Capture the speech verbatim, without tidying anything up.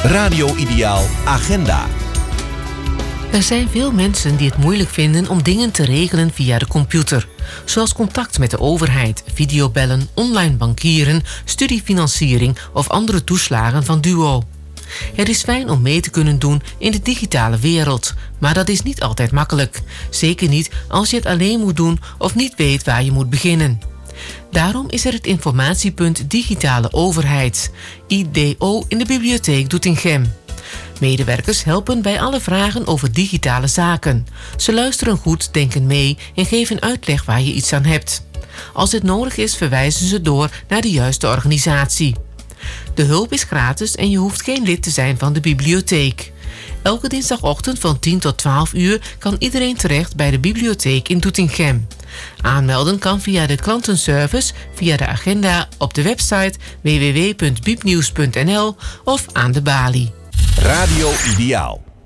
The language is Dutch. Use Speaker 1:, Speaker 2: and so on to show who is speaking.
Speaker 1: Radio Ideaal Agenda.
Speaker 2: Er zijn veel mensen die het moeilijk vinden om dingen te regelen via de computer. Zoals contact met de overheid, videobellen, online bankieren, studiefinanciering of andere toeslagen van Duo. Het is fijn om mee te kunnen doen in de digitale wereld, maar dat is niet altijd makkelijk. Zeker niet als je het alleen moet doen of niet weet waar je moet beginnen. Daarom is er het informatiepunt Digitale Overheid, I D O, in de bibliotheek Doetinchem. Medewerkers helpen bij alle vragen over digitale zaken. Ze luisteren goed, denken mee en geven uitleg waar je iets aan hebt. Als het nodig is, verwijzen ze door naar de juiste organisatie. De hulp is gratis en je hoeft geen lid te zijn van de bibliotheek. Elke dinsdagochtend van tien tot twaalf uur kan iedereen terecht bij de bibliotheek in Doetinchem. Aanmelden kan via de klantenservice, via de agenda op de website w w w punt bibnieuws punt n l of aan de balie.
Speaker 1: Radio Ideaal.